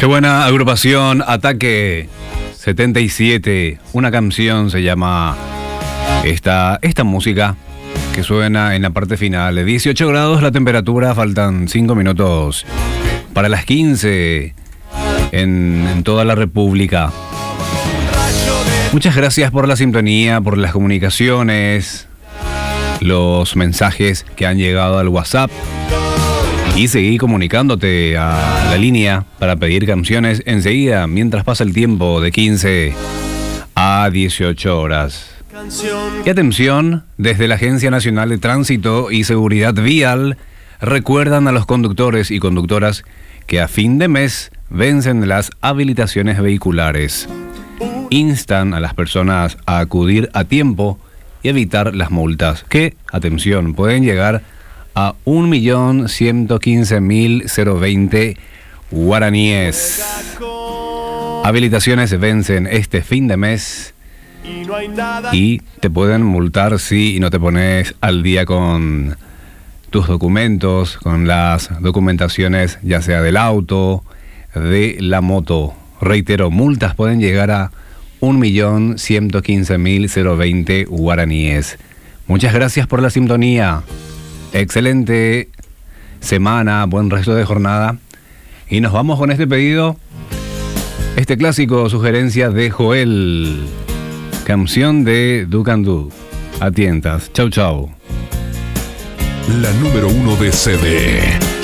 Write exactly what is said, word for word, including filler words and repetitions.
Qué buena agrupación, Ataque setenta y siete. Una canción se llama esta, esta música que suena en la parte final. De dieciocho grados la temperatura, faltan cinco minutos para las quince en, en toda la República. Muchas gracias por la sintonía, por las comunicaciones, los mensajes que han llegado al WhatsApp. Y seguí comunicándote a la línea para pedir canciones enseguida, mientras pasa el tiempo de quince a dieciocho horas. Y atención, desde la Agencia Nacional de Tránsito y Seguridad Vial, recuerdan a los conductores y conductoras que a fin de mes vencen las habilitaciones vehiculares. Instan a las personas a acudir a tiempo y evitar las multas, que, atención, pueden llegar a un millón ciento quince mil veinte guaraníes. Habilitaciones vencen este fin de mes y te pueden multar si no te pones al día con tus documentos, con las documentaciones ya sea del auto, de la moto. Reitero, multas pueden llegar a un millón ciento quince mil veinte guaraníes. Muchas gracias por la sintonía. Excelente semana, buen resto de jornada. Y nos vamos con este pedido, este clásico, sugerencia de Joel, canción de Do Can Do. Atientas, chau chau. La número uno de C D.